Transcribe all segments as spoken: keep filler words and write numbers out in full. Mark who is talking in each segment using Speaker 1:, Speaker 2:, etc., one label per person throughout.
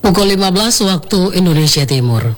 Speaker 1: Pukul lima belas waktu Indonesia Timur.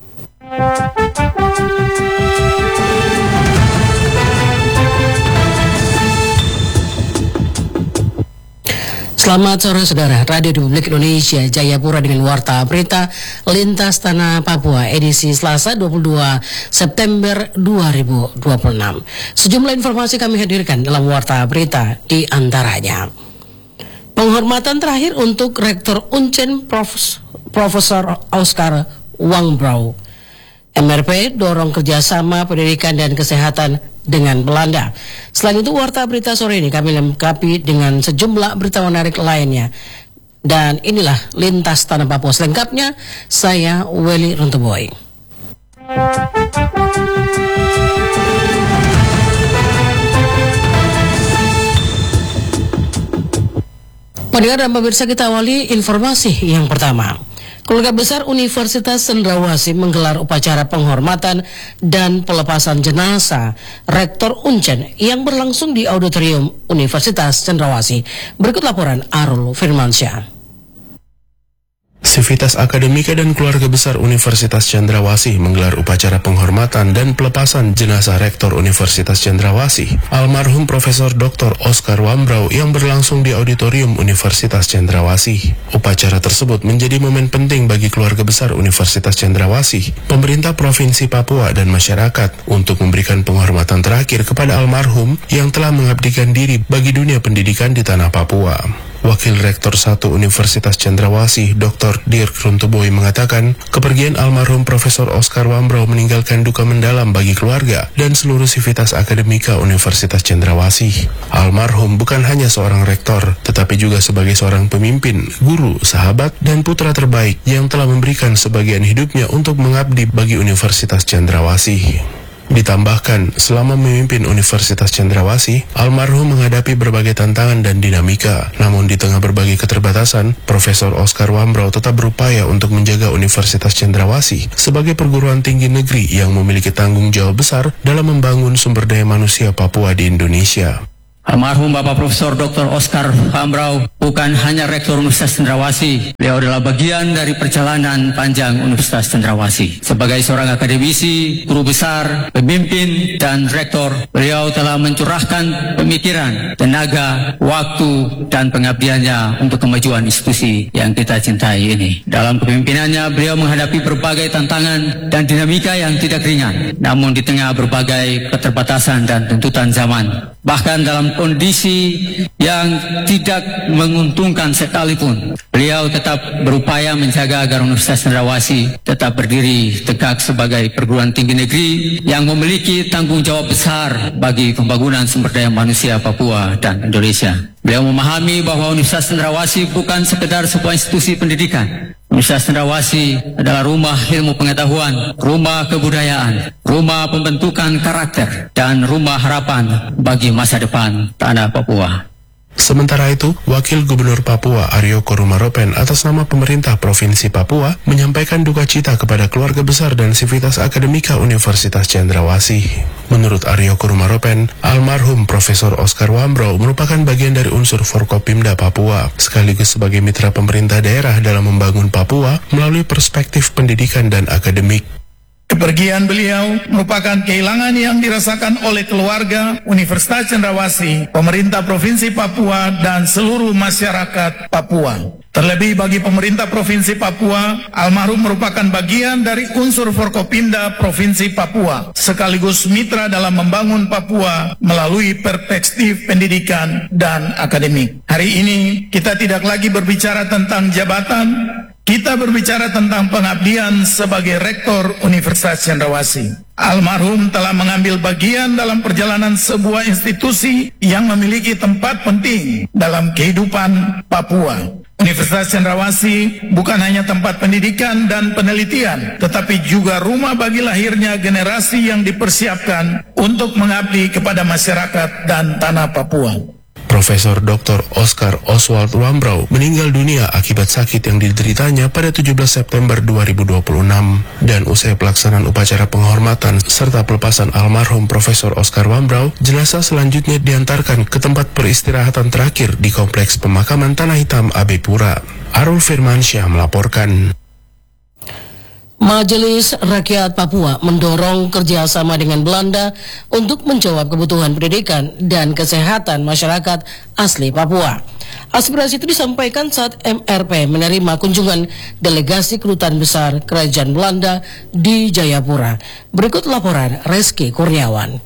Speaker 1: Selamat sore saudara, Radio Republik Indonesia Jayapura dengan Warta Berita Lintas Tanah Papua edisi Selasa dua puluh dua September dua ribu dua puluh enam. Sejumlah informasi kami hadirkan dalam Warta Berita, di antaranya penghormatan terakhir untuk Rektor Uncen Prof. Profesor Oscar Wambrau. M R P dorong kerjasama pendidikan dan kesehatan dengan Belanda. Selain itu, Warta Berita sore ini kami lengkapi dengan sejumlah berita menarik lainnya. Dan inilah Lintas Tanah Papua selengkapnya. Saya Weli Runtuboy. Pendengar dan pemirsa, kita awali informasi yang pertama. Keluarga besar Universitas Cendrawasih menggelar upacara penghormatan dan pelepasan jenazah Rektor Uncen yang berlangsung di Auditorium Universitas Cendrawasih. Berikut laporan Arul Firmansyah.
Speaker 2: Sivitas Akademika dan Keluarga Besar Universitas Cendrawasih menggelar upacara penghormatan dan pelepasan jenazah Rektor Universitas Cendrawasih, almarhum Profesor Doktor Oscar Wambrau yang berlangsung di Auditorium Universitas Cendrawasih. Upacara tersebut menjadi momen penting bagi keluarga besar Universitas Cendrawasih, pemerintah Provinsi Papua dan masyarakat untuk memberikan penghormatan terakhir kepada almarhum yang telah mengabdikan diri bagi dunia pendidikan di tanah Papua. Wakil Rektor satu Universitas Cendrawasih, Doktor Dirk Runtuboy mengatakan, kepergian almarhum Profesor Oscar Wambrau meninggalkan duka mendalam bagi keluarga dan seluruh sivitas akademika Universitas Cendrawasih. Almarhum bukan hanya seorang rektor, tetapi juga sebagai seorang pemimpin, guru, sahabat, dan putra terbaik yang telah memberikan sebagian hidupnya untuk mengabdi bagi Universitas Cendrawasih. Ditambahkan, selama memimpin Universitas Cendrawasih, almarhum menghadapi berbagai tantangan dan dinamika. Namun di tengah berbagai keterbatasan, Profesor Oscar Wambrau tetap berupaya untuk menjaga Universitas Cendrawasih sebagai perguruan tinggi negeri yang memiliki tanggung jawab besar dalam membangun sumber daya manusia Papua di Indonesia.
Speaker 3: Almarhum Bapak Profesor Doktor Oscar Wambrau bukan hanya Rektor Universitas Cendrawasih, beliau adalah bagian dari perjalanan panjang Universitas Cendrawasih. Sebagai seorang akademisi, guru besar, pemimpin, dan rektor, beliau telah mencurahkan pemikiran, tenaga, waktu, dan pengabdiannya untuk kemajuan institusi yang kita cintai ini. Dalam kepemimpinannya, beliau menghadapi berbagai tantangan dan dinamika yang tidak ringan, namun di tengah berbagai keterbatasan dan tuntutan zaman. Bahkan dalam kondisi yang tidak menguntungkan sekalipun, beliau tetap berupaya menjaga agar Universitas Cendrawasih tetap berdiri tegak sebagai perguruan tinggi negeri yang memiliki tanggung jawab besar bagi pembangunan sumber daya manusia Papua dan Indonesia. Beliau memahami bahwa Universitas Cendrawasih bukan sekedar sebuah institusi pendidikan. Universitas Cendrawasih adalah rumah ilmu pengetahuan, rumah kebudayaan, rumah pembentukan karakter, dan rumah harapan bagi masa depan tanah Papua.
Speaker 2: Sementara itu, Wakil Gubernur Papua Aryo Korumaropen atas nama pemerintah Provinsi Papua menyampaikan duka cita kepada keluarga besar dan sivitas akademika Universitas Cendrawasih. Menurut Aryo Korumaropen, almarhum Profesor Oscar Wambrau merupakan bagian dari unsur Forkopimda Papua, sekaligus sebagai mitra pemerintah daerah dalam membangun Papua melalui perspektif pendidikan dan akademik.
Speaker 4: Kepergian beliau merupakan kehilangan yang dirasakan oleh keluarga Universitas Cendrawasih, pemerintah Provinsi Papua, dan seluruh masyarakat Papua. Terlebih bagi pemerintah Provinsi Papua, almarhum merupakan bagian dari unsur Forkopimda Provinsi Papua, sekaligus mitra dalam membangun Papua melalui perspektif pendidikan dan akademik. Hari ini kita tidak lagi berbicara tentang jabatan, kita berbicara tentang pengabdian sebagai Rektor Universitas Cendrawasih. Almarhum telah mengambil bagian dalam perjalanan sebuah institusi yang memiliki tempat penting dalam kehidupan Papua. Universitas Cendrawasih bukan hanya tempat pendidikan dan penelitian, tetapi juga rumah bagi lahirnya generasi yang dipersiapkan untuk mengabdi kepada masyarakat dan tanah Papua.
Speaker 2: Profesor Doktor Oscar Oswald Wambrau meninggal dunia akibat sakit yang dideritanya pada tujuh belas September dua ribu dua puluh enam. Dan usai pelaksanaan upacara penghormatan serta pelepasan almarhum Profesor Oscar Wambrau, jenazah selanjutnya diantarkan ke tempat peristirahatan terakhir di Kompleks Pemakaman Tanah Hitam Abe Pura. Arul Firmansyah melaporkan.
Speaker 1: Majelis Rakyat Papua mendorong kerjasama dengan Belanda untuk menjawab kebutuhan pendidikan dan kesehatan masyarakat asli Papua. Aspirasi itu disampaikan saat M R P menerima kunjungan delegasi Kedutaan Besar Kerajaan Belanda di Jayapura. Berikut laporan Reski Kurniawan.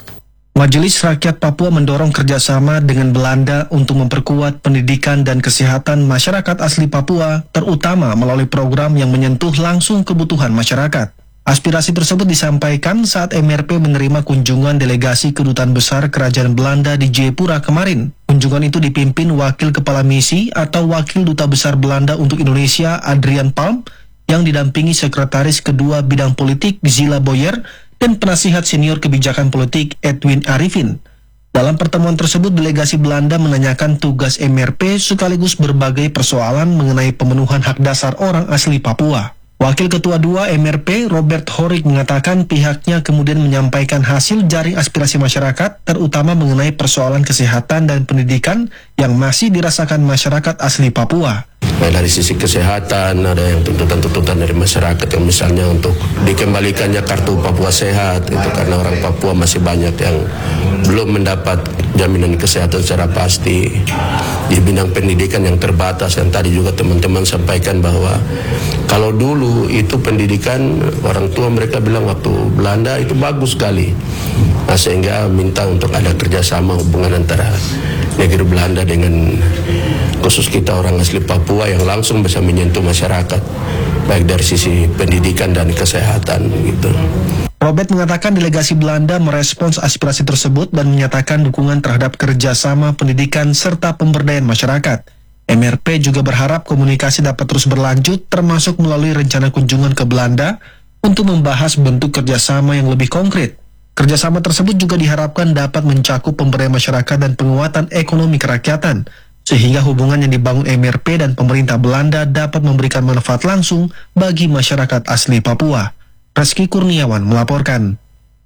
Speaker 5: Majelis Rakyat Papua mendorong kerjasama dengan Belanda untuk memperkuat pendidikan dan kesehatan masyarakat asli Papua, terutama melalui program yang menyentuh langsung kebutuhan masyarakat. Aspirasi tersebut disampaikan saat M R P menerima kunjungan delegasi Kedutaan Besar Kerajaan Belanda di Jayapura kemarin. Kunjungan itu dipimpin Wakil Kepala Misi atau Wakil Duta Besar Belanda untuk Indonesia, Adrian Palm, yang didampingi Sekretaris Kedua Bidang Politik, Zila Boyer, dan penasihat senior kebijakan politik Edwin Arifin. Dalam pertemuan tersebut, delegasi Belanda menanyakan tugas M R P sekaligus berbagai persoalan mengenai pemenuhan hak dasar orang asli Papua. Wakil Ketua dua M R P, Robert Horik, mengatakan pihaknya kemudian menyampaikan hasil jaring aspirasi masyarakat, terutama mengenai persoalan kesehatan dan pendidikan yang masih dirasakan masyarakat asli Papua.
Speaker 6: Nah, dari sisi kesehatan ada yang tuntutan-tuntutan dari masyarakat yang misalnya untuk dikembalikannya kartu Papua Sehat, itu karena orang Papua masih banyak yang belum mendapat jaminan kesehatan secara pasti. Di bidang pendidikan yang terbatas, yang tadi juga teman-teman sampaikan bahwa kalau dulu itu pendidikan orang tua mereka bilang waktu Belanda itu bagus sekali. Nah, sehingga minta untuk ada kerjasama hubungan antara negeri Belanda dengan khusus kita orang asli Papua yang langsung bisa menyentuh masyarakat baik dari sisi pendidikan dan kesehatan gitu.
Speaker 5: Robert mengatakan delegasi Belanda merespons aspirasi tersebut dan menyatakan dukungan terhadap kerjasama pendidikan serta pemberdayaan masyarakat. M R P juga berharap komunikasi dapat terus berlanjut termasuk melalui rencana kunjungan ke Belanda untuk membahas bentuk kerjasama yang lebih konkret. Kerjasama tersebut juga diharapkan dapat mencakup pemberdayaan masyarakat dan penguatan ekonomi kerakyatan, sehingga hubungan yang dibangun M R P dan pemerintah Belanda dapat memberikan manfaat langsung bagi masyarakat asli Papua. Reski Kurniawan melaporkan.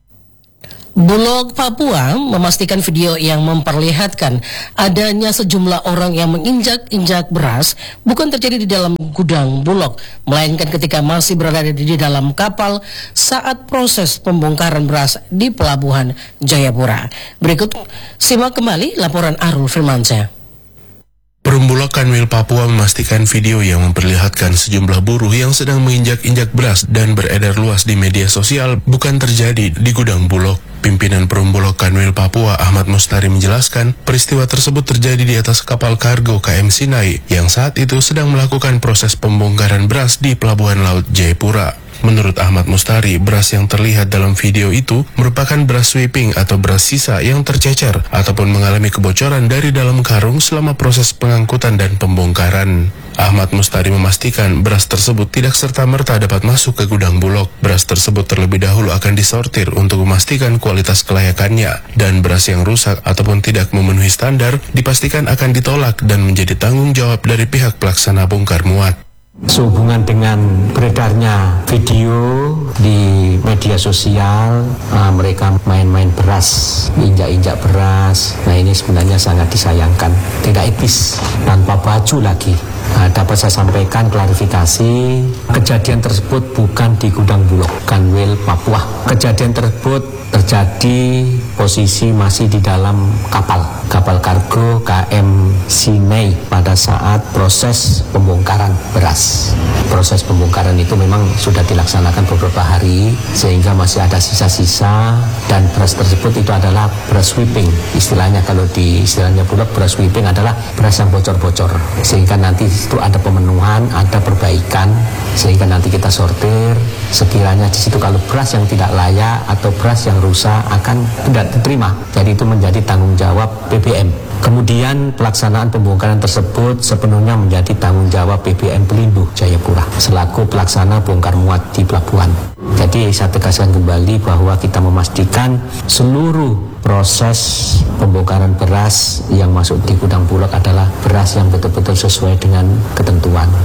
Speaker 1: Bulog Papua memastikan video yang memperlihatkan adanya sejumlah orang yang menginjak-injak beras bukan terjadi di dalam gudang Bulog, melainkan ketika masih berada di dalam kapal saat proses pembongkaran beras di Pelabuhan Jayapura. Berikut simak kembali laporan Arul Firmansyah.
Speaker 2: Perumbulok Kanwil Papua memastikan video yang memperlihatkan sejumlah buruh yang sedang menginjak-injak beras dan beredar luas di media sosial bukan terjadi di gudang Bulog. Pimpinan Perumbulok Kanwil Papua Ahmad Mustari menjelaskan peristiwa tersebut terjadi di atas kapal kargo K M Sinai yang saat itu sedang melakukan proses pembongkaran beras di Pelabuhan Laut Jayapura. Menurut Ahmad Mustari, beras yang terlihat dalam video itu merupakan beras sweeping atau beras sisa yang tercecer ataupun mengalami kebocoran dari dalam karung selama proses pengangkutan dan pembongkaran. Ahmad Mustari memastikan beras tersebut tidak serta-merta dapat masuk ke gudang Bulog. Beras tersebut terlebih dahulu akan disortir untuk memastikan kualitas kelayakannya, dan beras yang rusak ataupun tidak memenuhi standar dipastikan akan ditolak dan menjadi tanggung jawab dari pihak pelaksana bongkar muat.
Speaker 7: Sehubungan dengan beredarnya video di media sosial, uh, mereka main-main beras, injak-injak beras. Nah, ini sebenarnya sangat disayangkan, tidak etis, tanpa baju lagi. Nah, dapat saya sampaikan klarifikasi, kejadian tersebut bukan di gudang Bulog Kanwil Papua. Kejadian tersebut terjadi posisi masih di dalam kapal, kapal kargo K M Sinai pada saat proses pembongkaran beras. Proses pembongkaran itu memang sudah dilaksanakan beberapa hari, sehingga masih ada sisa-sisa, dan beras tersebut itu adalah beras sweeping. Istilahnya kalau di istilahnya Bulog, beras sweeping adalah beras yang bocor-bocor, sehingga nanti itu ada pemenuhan, ada perbaikan, sehingga nanti kita sortir. Sekiranya di situ kalau beras yang tidak layak atau beras yang rusak akan tidak diterima. Jadi itu menjadi tanggung jawab P B M. Kemudian pelaksanaan pembongkaran tersebut sepenuhnya menjadi tanggung jawab P B M Pelindo Jayapura selaku pelaksana bongkar muat di pelabuhan. Jadi saya tegaskan kembali bahwa kita memastikan seluruh proses pembongkaran beras yang masuk di gudang Bulog adalah beras yang betul-betul sesuai dengan ketentuan.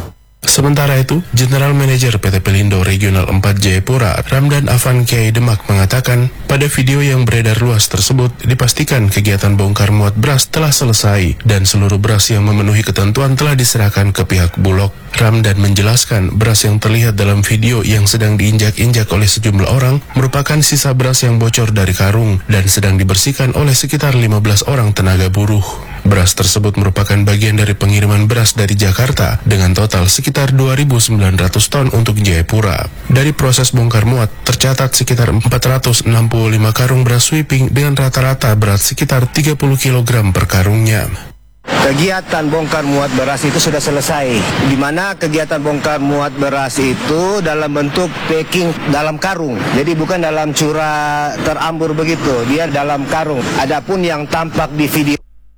Speaker 2: Sementara itu, General Manager P T Pelindo Regional empat Jayapura, Ramdan Afan Kiai Demak mengatakan, pada video yang beredar luas tersebut dipastikan kegiatan bongkar muat beras telah selesai dan seluruh beras yang memenuhi ketentuan telah diserahkan ke pihak Bulog. Ramdan menjelaskan beras yang terlihat dalam video yang sedang diinjak-injak oleh sejumlah orang merupakan sisa beras yang bocor dari karung dan sedang dibersihkan oleh sekitar lima belas orang tenaga buruh. Beras tersebut merupakan bagian dari pengiriman beras dari Jakarta dengan total sekitar dua ribu sembilan ratus ton untuk Jayapura. Dari proses bongkar muat, tercatat sekitar empat ratus enam puluh lima karung beras sweeping dengan rata-rata berat sekitar tiga puluh kilogram per karungnya.
Speaker 8: Kegiatan bongkar muat beras itu sudah selesai, di mana kegiatan bongkar muat beras itu dalam bentuk packing dalam karung. Jadi bukan dalam curah terambur begitu, dia dalam karung. Adapun yang tampak di video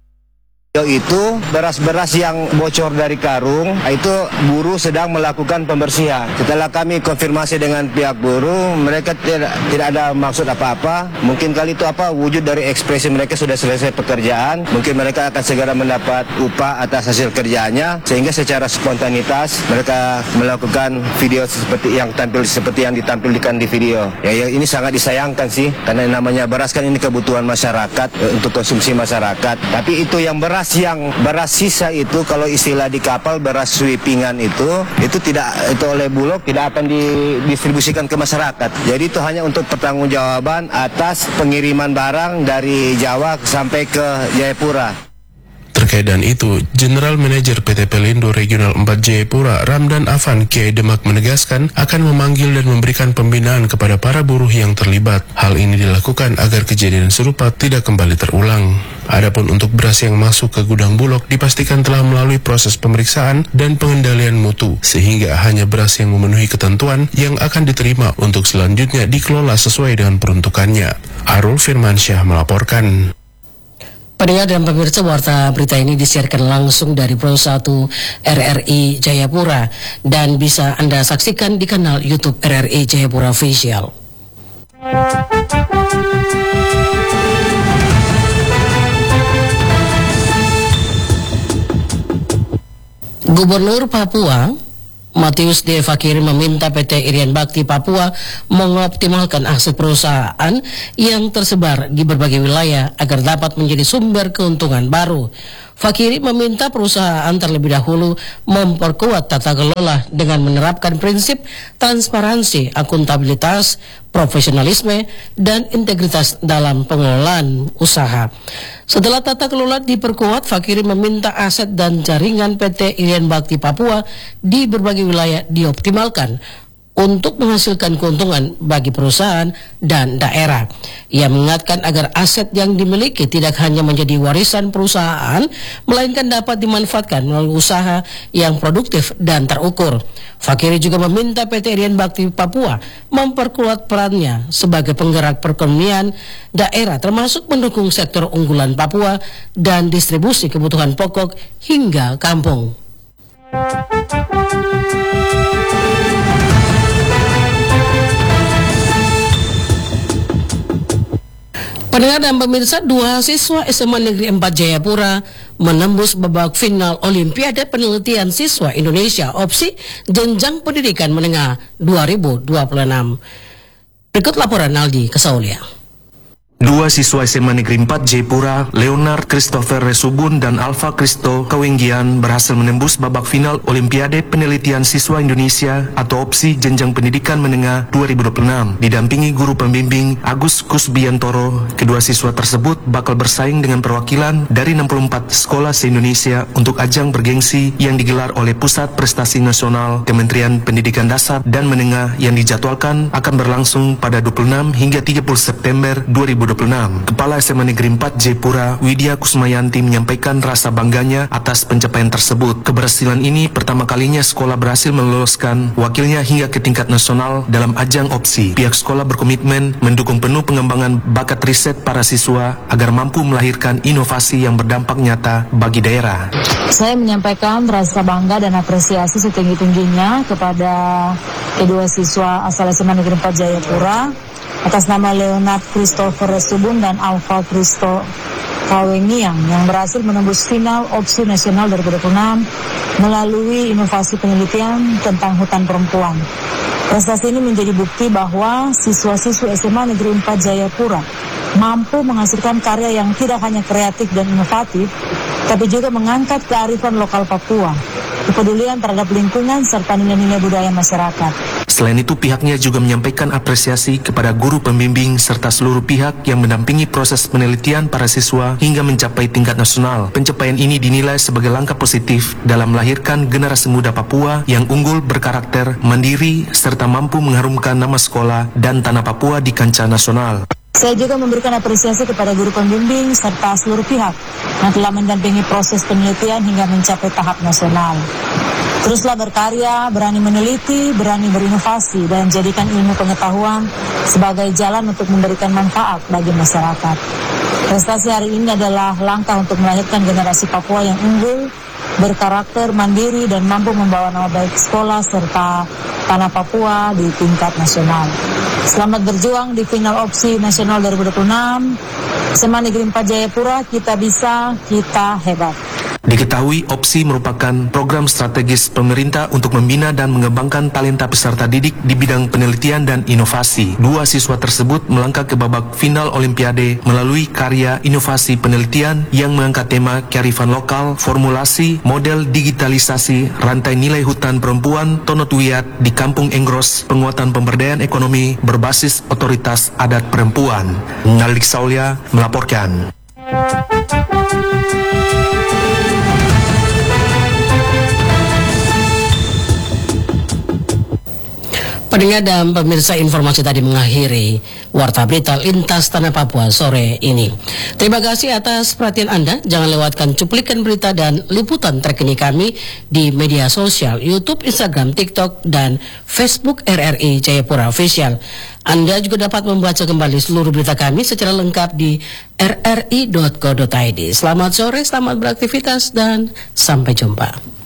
Speaker 8: itu beras-beras yang bocor dari karung, itu buruh sedang melakukan pembersihan. Setelah kami konfirmasi dengan pihak buruh, mereka tidak tidak ada maksud apa-apa. Mungkin kali itu apa wujud dari ekspresi mereka sudah selesai pekerjaan. Mungkin mereka akan segera mendapat upah atas hasil kerjaannya, sehingga secara spontanitas mereka melakukan video seperti yang tampil seperti yang ditampilkan di video. Ya, ya ini sangat disayangkan sih, karena namanya beras kan ini kebutuhan masyarakat, untuk konsumsi masyarakat. Tapi itu yang beras yang beras sisa itu, kalau istilah di kapal beras sweepingan itu itu tidak itu oleh Bulog tidak akan didistribusikan ke masyarakat. Jadi itu hanya untuk pertanggungjawaban atas pengiriman barang dari Jawa sampai ke Jayapura.
Speaker 2: Terkait dengan itu, General Manager P T Pelindo Regional empat Jayapura, Ramdan Afan Kiai Demak menegaskan akan memanggil dan memberikan pembinaan kepada para buruh yang terlibat. Hal ini dilakukan agar kejadian serupa tidak kembali terulang. Adapun untuk beras yang masuk ke gudang Bulog dipastikan telah melalui proses pemeriksaan dan pengendalian mutu, sehingga hanya beras yang memenuhi ketentuan yang akan diterima untuk selanjutnya dikelola sesuai dengan peruntukannya. Arul Firmansyah melaporkan.
Speaker 1: Pendengar dan pemirsa, warta berita ini disiarkan langsung dari Pro satu R R I Jayapura dan bisa Anda saksikan di kanal YouTube R R I Jayapura Official. Gubernur Papua Matius D. Fakiri meminta P T Irian Bakti Papua mengoptimalkan aset perusahaan yang tersebar di berbagai wilayah agar dapat menjadi sumber keuntungan baru. Fakiri meminta perusahaan terlebih dahulu memperkuat tata kelola dengan menerapkan prinsip transparansi, akuntabilitas, profesionalisme, dan integritas dalam pengelolaan usaha. Setelah tata kelola diperkuat, Fakiri meminta aset dan jaringan P T Irian Bakti Papua di berbagai wilayah dioptimalkan untuk menghasilkan keuntungan bagi perusahaan dan daerah. Ia mengingatkan agar aset yang dimiliki tidak hanya menjadi warisan perusahaan, melainkan dapat dimanfaatkan melalui usaha yang produktif dan terukur. Fakiri juga meminta P T Irian Bakti Papua memperkuat perannya sebagai penggerak perekonomian daerah, termasuk mendukung sektor unggulan Papua dan distribusi kebutuhan pokok hingga kampung. Pendengar dan pemirsa, dua siswa S M A Negeri empat Jayapura menembus babak final Olimpiade Penelitian Siswa Indonesia Opsi Jenjang Pendidikan Menengah dua ribu dua puluh enam. Berikut laporan Aldi Kesaulia.
Speaker 5: Dua siswa S M A Negeri empat Jayapura, Leonard Christopher Resubun dan Alfa Kristo Kawenggian berhasil menembus babak final Olimpiade Penelitian Siswa Indonesia atau Opsi Jenjang Pendidikan Menengah dua ribu dua puluh enam. Didampingi guru pembimbing Agus Kusbiantoro, kedua siswa tersebut bakal bersaing dengan perwakilan dari enam puluh empat sekolah se-Indonesia untuk ajang bergengsi yang digelar oleh Pusat Prestasi Nasional Kementerian Pendidikan Dasar dan Menengah yang dijadwalkan akan berlangsung pada dua puluh enam hingga tiga puluh September dua ribu dua puluh enam. Kepala S M A Negeri empat Jayapura, Widya Kusmayanti, menyampaikan rasa bangganya atas pencapaian tersebut. Keberhasilan ini pertama kalinya sekolah berhasil meloloskan wakilnya hingga ke tingkat nasional dalam ajang Opsi. Pihak sekolah berkomitmen mendukung penuh pengembangan bakat riset para siswa agar mampu melahirkan inovasi yang berdampak nyata bagi daerah.
Speaker 9: Saya menyampaikan rasa bangga dan apresiasi setinggi-tingginya kepada kedua siswa asal S M A Negeri empat Jayapura atas nama Leonard Christopher Resubun dan Alfa Kristo Kawengiang yang berhasil menembus final opsi nasional dua ribu dua puluh enam melalui inovasi penelitian tentang hutan perempuan. Prestasi ini menjadi bukti bahwa siswa-siswa S M A Negeri empat Jayapura mampu menghasilkan karya yang tidak hanya kreatif dan inovatif, tapi juga mengangkat kearifan lokal Papua, kepedulian terhadap lingkungan, serta nilai-nilai budaya masyarakat.
Speaker 5: Selain itu, pihaknya juga menyampaikan apresiasi kepada guru pembimbing serta seluruh pihak yang mendampingi proses penelitian para siswa hingga mencapai tingkat nasional. Pencapaian ini dinilai sebagai langkah positif dalam melahirkan generasi muda Papua yang unggul, berkarakter, mandiri, serta mampu mengharumkan nama sekolah dan tanah Papua di kancah nasional.
Speaker 9: Saya juga memberikan apresiasi kepada guru pembimbing serta seluruh pihak yang telah mendampingi proses penelitian hingga mencapai tahap nasional. Teruslah berkarya, berani meneliti, berani berinovasi, dan jadikan ilmu pengetahuan sebagai jalan untuk memberikan manfaat bagi masyarakat. Prestasi hari ini adalah langkah untuk melahirkan generasi Papua yang unggul, berkarakter, mandiri, dan mampu membawa nama baik sekolah serta tanah Papua di tingkat nasional. Selamat berjuang di final opsi nasional dua ribu dua puluh enam. S M A Negeri empat Jayapura, kita bisa, kita hebat.
Speaker 5: Diketahui opsi merupakan program strategis pemerintah untuk membina dan mengembangkan talenta peserta didik di bidang penelitian dan inovasi. Dua siswa tersebut melangkah ke babak final Olimpiade melalui karya inovasi penelitian yang mengangkat tema kearifan lokal, formulasi, model digitalisasi, rantai nilai hutan perempuan, Tonotwiat di Kampung Enggros, penguatan pemberdayaan ekonomi berbasis otoritas adat perempuan. Nalik Saulia melaporkan.
Speaker 1: Pendengar dan pemirsa, informasi tadi mengakhiri Warta Berita Lintas Tanah Papua sore ini. Terima kasih atas perhatian Anda. Jangan lewatkan cuplikan berita dan liputan terkini kami di media sosial YouTube, Instagram, TikTok, dan Facebook R R I Jayapura Official. Anda juga dapat membaca kembali seluruh berita kami secara lengkap di r r i dot co dot i d. Selamat sore, selamat beraktivitas, dan sampai jumpa.